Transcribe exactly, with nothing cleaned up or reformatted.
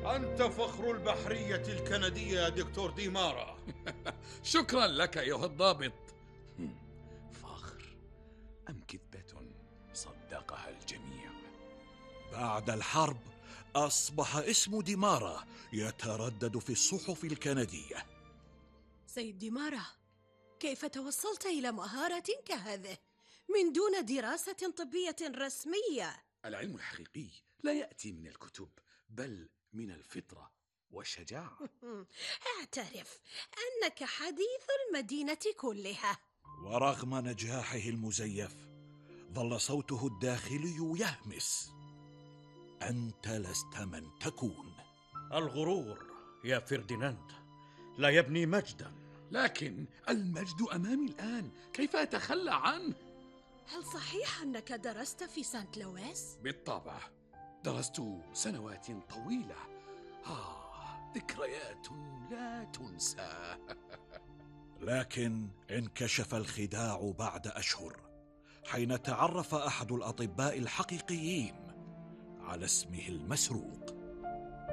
أنت فخر البحرية الكندية يا دكتور ديمارا. شكرا لك أيها الضابط. فخر أم كذبة صدقها الجميع؟ بعد الحرب أصبح اسم ديمارا يتردد في الصحف الكندية. سيد ديمارا، كيف توصلت إلى مهارة كهذه من دون دراسة طبية رسمية؟ العلم الحقيقي لا يأتي من الكتب، بل من الفطرة والشجاعة. اعترف أنك حديث المدينة كلها. ورغم نجاحه المزيف ظل صوته الداخلي يهمس: أنت لست من تكون. الغرور يا فرديناند لا يبني مجدا. لكن المجد أمامي الآن، كيف أتخلى عنه؟ هل صحيح أنك درست في سانت لويس؟ بالطبع، درست سنوات طويلة. آه، ذكريات لا تنسى. لكن انكشف الخداع بعد أشهر، حين تعرف أحد الأطباء الحقيقيين على اسمه المسروق.